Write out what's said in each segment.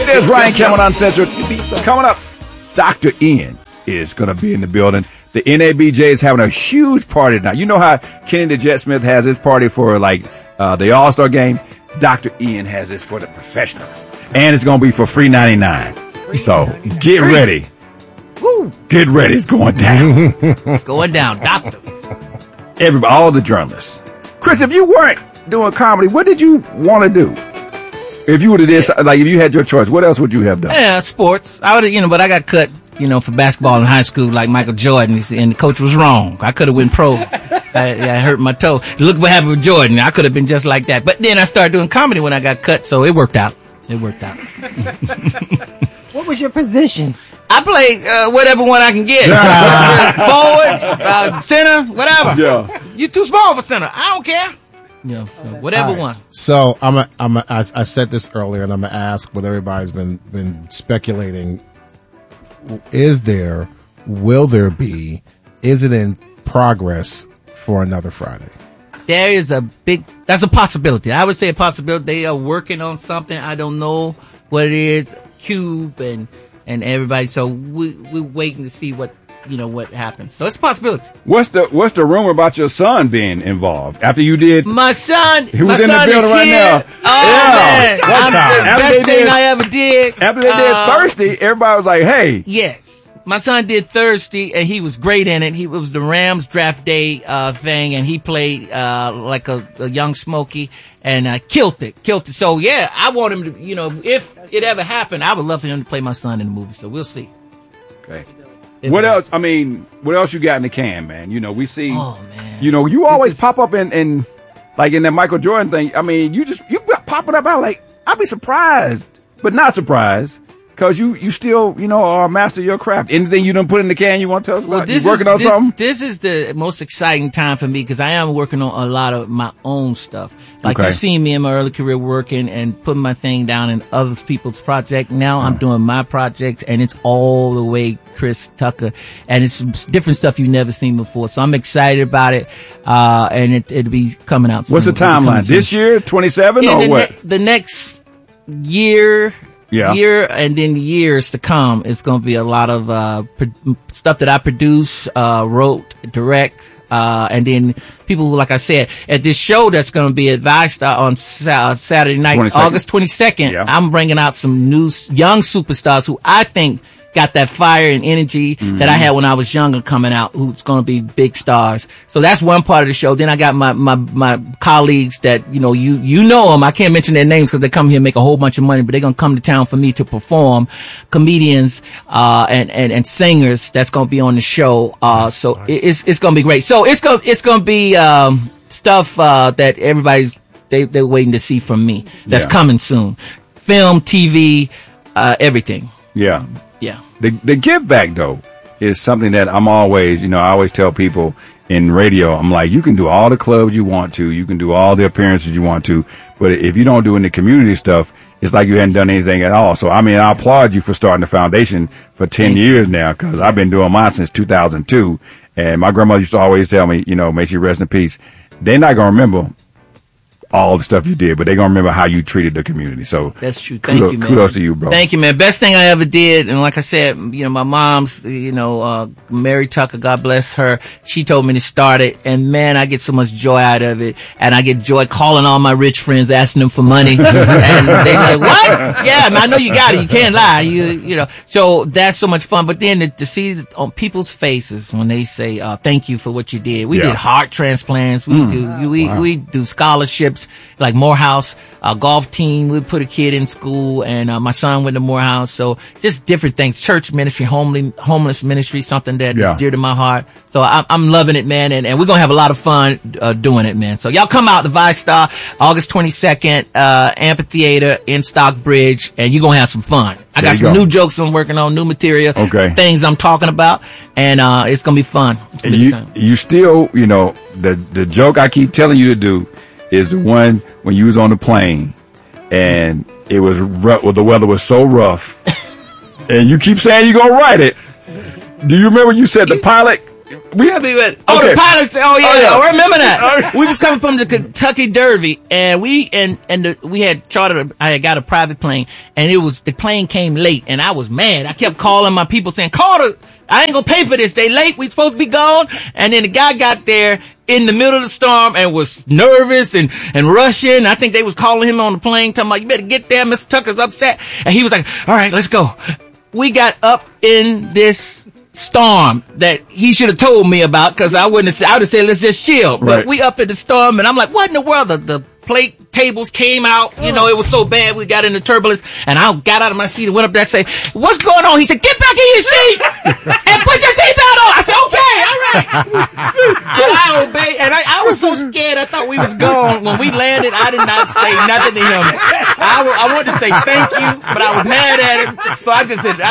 There's Ryan Cameron on Central. Coming up, Dr. Ian is going to be in the building. The NABJ is having a huge party tonight. You know how Kenny the Jet Smith has his party for the All-Star game? Dr. Ian has this for the professionals. And it's going to be for free 99. So get ready. Woo. Get ready. It's going down. Going down. Doctors. Everybody, all the journalists. Chris, if you weren't doing comedy, what did you want to do? If you would have did, like, if you had your choice, what else would you have done? Yeah, sports. I would have, but I got cut, for basketball in high school like Michael Jordan, and the coach was wrong. I could have went pro. I hurt my toe. Look what happened with Jordan. I could have been just like that. But then I started doing comedy when I got cut, so it worked out. What was your position? I play whatever one I can get. Forward, center, whatever. Yeah. You're too small for center. I don't care. So whatever one. So I said this earlier, and I'm gonna ask what everybody's been speculating. Will there be? Is it in progress for another Friday? There is that's a possibility. I would say a possibility. They are working on something. I don't know what it is. Cube and everybody. So we're waiting to see what happens. So it's a possibility. What's the rumor about your son being involved after you did? My son. He was in the building right now. Oh, man. The best thing I ever did. After they did Thirsty, everybody was like, hey. Yes. My son did Thirsty, and he was great in it. It was the Rams draft day thing, and he played like a young Smokey, and killed it. So, yeah, I want him to, if it ever happened, I would love for him to play my son in the movie. So we'll see. Okay. What else? I mean, what else you got in the can, man? We see. Oh man. You always pop up in like in that Michael Jordan thing. I mean, you popping up out like I'd be surprised, but not surprised because you still are a master of your craft. Anything you done put in the can, you want to tell us about? You working on something? This is the most exciting time for me because I am working on a lot of my own stuff. Like you've seen me in my early career working and putting my thing down in other people's projects. Now I'm doing my projects, and it's all the way Chris Tucker, and it's different stuff you've never seen before. So I'm excited about it, and it'll be coming out soon. What's the timeline? This year, 27 or what? The next year, and then years to come, it's going to be a lot of stuff that I produce, wrote, direct. And then people who, like I said, at this show that's going to be at ViStar on Saturday night, 22nd. August 22nd, I'm bringing out some new young superstars who I think got that fire and energy that I had when I was younger coming out, who's going to be big stars. So that's one part of the show. Then I got my colleagues that, you know them. I can't mention their names because they come here and make a whole bunch of money, but they're going to come to town for me to perform. Comedians, and singers that's going to be on the show. So it's going to be great. So it's going to be, stuff, that everybody's, they're waiting to see from me. That's coming soon. Film, TV, everything. Yeah. Yeah. The give back though is something that I'm always, I always tell people in radio, I'm like, you can do all the clubs you want to, you can do all the appearances you want to, but if you don't do any community stuff, it's like you hadn't done anything at all. So, I mean, I applaud you for starting the foundation for 10 years now, because I've been doing mine since 2002. And my grandmother used to always tell me, may she rest in peace. They're not going to remember all the stuff you did, but they're going to remember how you treated the community. So that's true. Thank you, man. Kudos to you, bro. Thank you, man. Best thing I ever did. And like I said, my mom's, Mary Tucker, God bless her. She told me to start it. And man, I get so much joy out of it. And I get joy calling all my rich friends, asking them for money. And they're like, what? Yeah, man, I know you got it. You can't lie. So that's so much fun. But then to see on people's faces when they say, thank you for what you did. We did heart transplants. We do scholarships. Like Morehouse, golf team, we put a kid in school, and my son went to Morehouse. So just different things. Church ministry, homeless ministry, something that is dear to my heart. So I'm loving it, man, and we're gonna have a lot of fun doing it, man. So y'all come out to ViStar August 22nd, amphitheater in Stockbridge, and you're gonna have some fun. I got some new jokes I'm working on, new material, things I'm talking about, and it's gonna be fun. You still, the joke I keep telling you to do is the one when you was on the plane and it was rough, the weather was so rough, and you keep saying you're gonna write it. Do you remember you said the pilot We Tell me what. Oh, Okay. the pilots. Oh yeah, Oh, yeah. I remember that. We was coming from the Kentucky Derby, and we had chartered. I had got a private plane, and the plane came late, and I was mad. I kept calling my people saying, "Carter, I ain't gonna pay for this. They late. We supposed to be gone." And then the guy got there in the middle of the storm and was nervous and rushing. I think they was calling him on the plane, talking about, "You better get there. Mr. Tucker's upset." And he was like, "All right, let's go." We got up in this storm that he should have told me about, because I would have said, "Let's just chill." But Right. we up in the storm, and I'm like, "What in the world?" The plate tables came out. You know, it was so bad. We got into turbulence, and I got out of my seat and went up there and say, "What's going on?" He said, "Get back in your seat and put your seatbelt on." I said, "Okay, all right." And I obeyed, and I was so scared. I thought we was gone. When we landed, I did not say nothing to him. I wanted to say thank you, but I was mad at him, so I just left.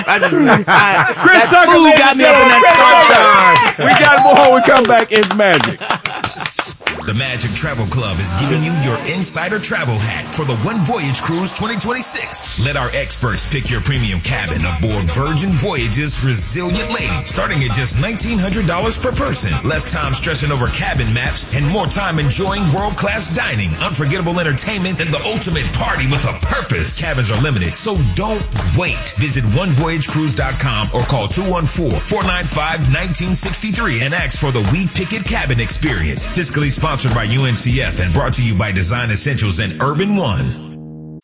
Chris That Tucker, fool ladies got and me up in that gentlemen. We got more when we come back. It's magic. The Magic Travel Club is giving you your insider travel hack for the One Voyage Cruise 2026. Let our experts pick your premium cabin aboard Virgin Voyages Resilient Lady, starting at just $1,900 per person. Less time stressing over cabin maps and more time enjoying world-class dining, unforgettable entertainment, and the ultimate party with a purpose. Cabins are limited, so don't wait. Visit onevoyagecruise.com or call 214-495-1963 and ask for the We Pick It Cabin Experience. Fiscally sponsored by UNCF and brought to you by Design Essentials and Urban One.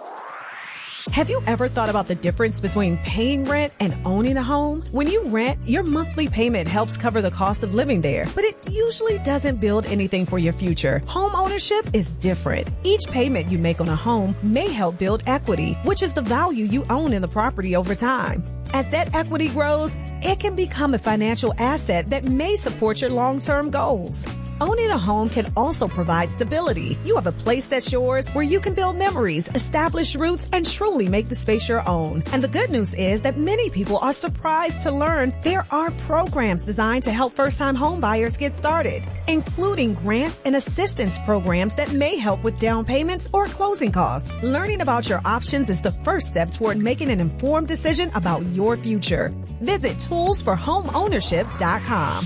Have you ever thought about the difference between paying rent and owning a home? When you rent, your monthly payment helps cover the cost of living there, but it usually doesn't build anything for your future. Home ownership is different. Each payment you make on a home may help build equity, which is the value you own in the property over time. As that equity grows, it can become a financial asset that may support your long-term goals. Owning a home can also provide stability. You have a place that's yours where you can build memories, establish roots, and truly make the space your own. And the good news is that many people are surprised to learn there are programs designed to help first-time home buyers get started, including grants and assistance programs that may help with down payments or closing costs. Learning about your options is the first step toward making an informed decision about your future. Visit toolsforhomeownership.com.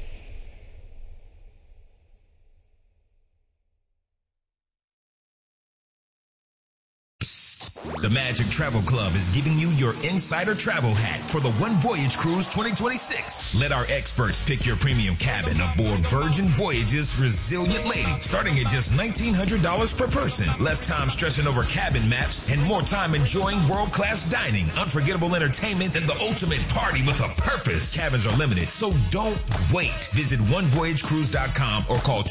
The Magic Travel Club is giving you your insider travel hack for the One Voyage Cruise 2026. Let our experts pick your premium cabin aboard Virgin Voyages Resilient Lady, starting at just $1,900 per person. Less time stressing over cabin maps and more time enjoying world-class dining, unforgettable entertainment, and the ultimate party with a purpose. Cabins are limited, so don't wait. Visit onevoyagecruise.com or call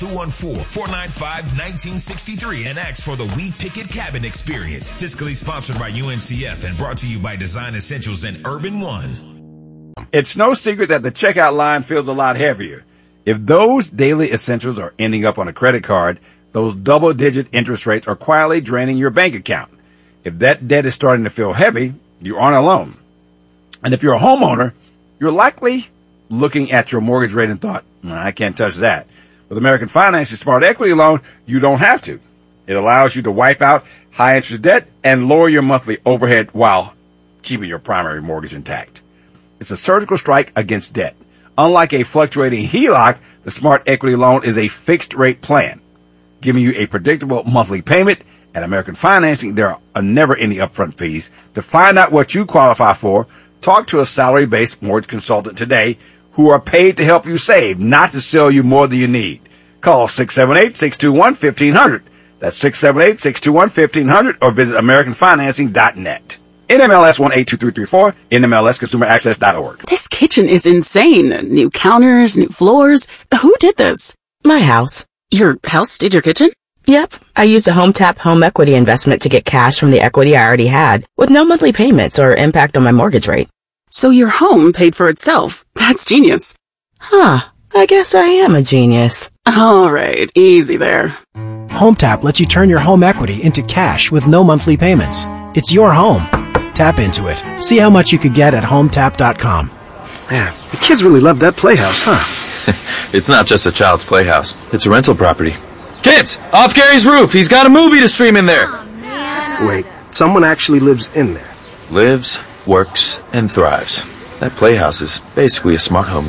214-495-1963 and ask for the We Pick It Cabin Experience. Fiscally sponsored by UNCF and brought to you by Design Essentials and Urban One. It's no secret that the checkout line feels a lot heavier. If those daily essentials are ending up on a credit card, those double-digit interest rates are quietly draining your bank account. If that debt is starting to feel heavy, you aren't alone. And if you're a homeowner, you're likely looking at your mortgage rate and thought, I can't touch that. With American Finance's Smart Equity Loan, you don't have to. It allows you to wipe out high-interest debt and lower your monthly overhead while keeping your primary mortgage intact. It's a surgical strike against debt. Unlike a fluctuating HELOC, the Smart Equity Loan is a fixed-rate plan, giving you a predictable monthly payment. At American Financing, there are never any upfront fees. To find out what you qualify for, talk to a salary-based mortgage consultant today who are paid to help you save, not to sell you more than you need. Call 678-621-1500. That's 678-621-1500 or visit AmericanFinancing.net. NMLS 182334, NMLSConsumerAccess.org. This kitchen is insane. New counters, new floors. Who did this? My house. Your house did your kitchen? Yep. I used a HomeTap home equity investment to get cash from the equity I already had, with no monthly payments or impact on my mortgage rate. So your home paid for itself. That's genius. Huh. I guess I am a genius. All right. Easy there. HomeTap lets you turn your home equity into cash with no monthly payments. It's your home. Tap into it. See how much you could get at HomeTap.com. Man, the kids really love that playhouse, huh? It's not just a child's playhouse. It's a rental property. Kids, off Gary's roof. He's got a movie to stream in there. Wait, someone actually lives in there. Lives, works, and thrives. That playhouse is basically a smart home now.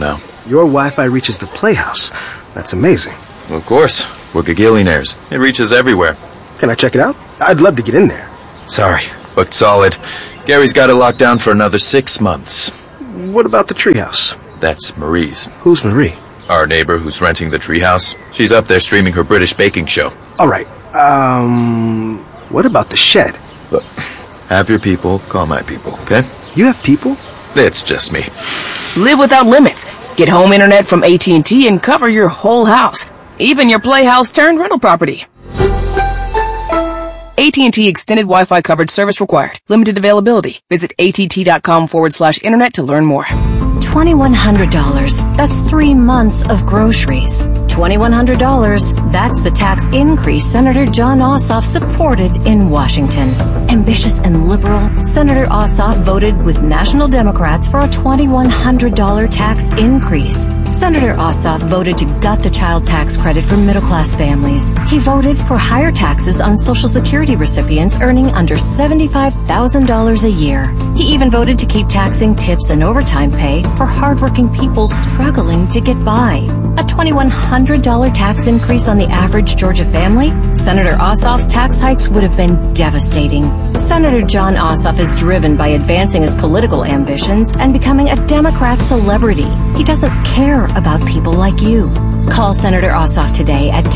Your Wi-Fi reaches the Playhouse. That's amazing. Well, of course. We're gagillionaires. It reaches everywhere. Can I check it out? I'd love to get in there. Sorry, booked solid. Gary's got it locked down for another 6 months. What about the treehouse? That's Marie's. Who's Marie? Our neighbor who's renting the treehouse. She's up there streaming her British baking show. All right. What about the shed? Look, have your people call my people, okay? You have people? It's just me. Live without limits. Get home internet from AT&T and cover your whole house. Even your Playhouse turned rental property. AT&T Extended Wi-Fi coverage service required. Limited availability. Visit att.com/internet to learn more. $2,100. That's 3 months of groceries. $2,100. That's the tax increase Senator Jon Ossoff supported in Washington. Ambitious and liberal, Senator Ossoff voted with national Democrats for a $2,100 tax increase. Senator Ossoff voted to gut the child tax credit for middle-class families. He voted for higher taxes on Social Security recipients earning under $75,000 a year. He even voted to keep taxing tips and overtime pay for hardworking people struggling to get by. A $2,100 tax increase on the average Georgia family? Senator Ossoff's tax hikes would have been devastating. Senator Jon Ossoff is driven by advancing his political ambitions and becoming a Democrat celebrity. He doesn't care about people like you. Call Senator Ossoff today at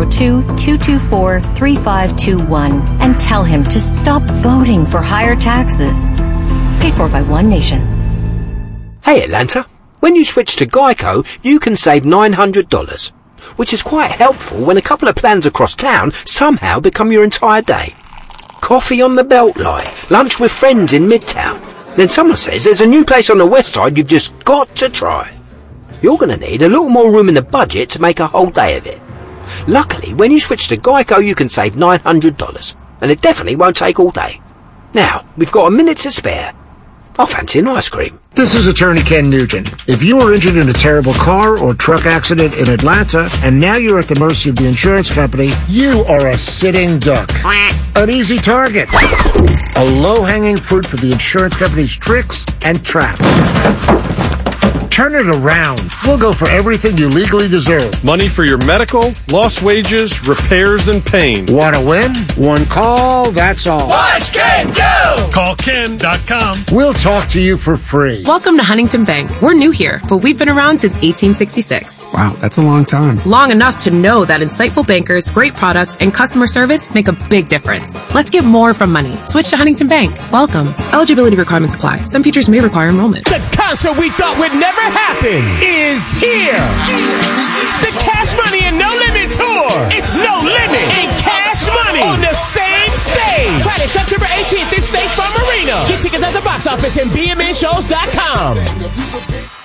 202-224-3521 and tell him to stop voting for higher taxes. Paid for by One Nation. Hey Atlanta, when you switch to Geico, you can save $900, which is quite helpful when a couple of plans across town somehow become your entire day. Coffee on the Beltline, lunch with friends in Midtown. Then someone says there's a new place on the west side you've just got to try. You're going to need a little more room in the budget to make a whole day of it. Luckily, when you switch to Geico, you can save $900, and it definitely won't take all day. Now, we've got a minute to spare. I fancy an ice cream. This is Attorney Ken Nugent. If you were injured in a terrible car or truck accident in Atlanta, and now you're at the mercy of the insurance company, you are a sitting duck. An easy target. A low-hanging fruit for the insurance company's tricks and traps. Turn it around. We'll go for everything you legally deserve. Money for your medical, lost wages, repairs, and pain. Want to win? One call, that's all. Watch Ken go! Call Ken.com. We'll talk to you for free. Welcome to Huntington Bank. We're new here, but we've been around since 1866. Wow, that's a long time. Long enough to know that insightful bankers, great products, and customer service make a big difference. Let's get more from money. Switch to Huntington Bank. Welcome. Eligibility requirements apply. Some features may require enrollment. The concert we thought would never happen is here. The Cash Money and No Limit Tour. It's No Limit and Cash Money on the same stage. Friday, September 18th in State Farm Arena. Get tickets at the box office and bmnshows.com.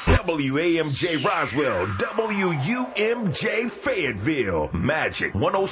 WAMJ Roswell, WUMJ Fayetteville, Magic 106.